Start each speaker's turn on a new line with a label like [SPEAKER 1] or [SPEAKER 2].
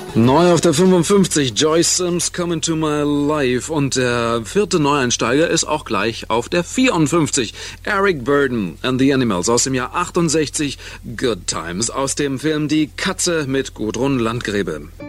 [SPEAKER 1] Neu auf der 55, Joyce Sims, Come Into My Life. Und der vierte Neueinsteiger ist auch gleich auf der 54, Eric Burdon and the Animals aus dem Jahr 68, Good Times aus dem Film Die Katze mit Gudrun Landgräbe.